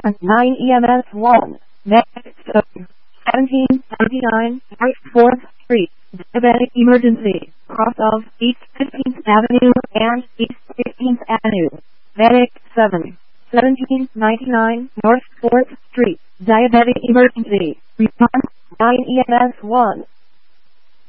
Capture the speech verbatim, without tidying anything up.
nine E M S one. Next, seventeen ninety-nine North fourth Street. Diabetic emergency. Cross of East fifteenth Avenue and East fifteenth Avenue. Medic seven. seventeen ninety-nine North fourth Street. Diabetic emergency. Response nine E M S one.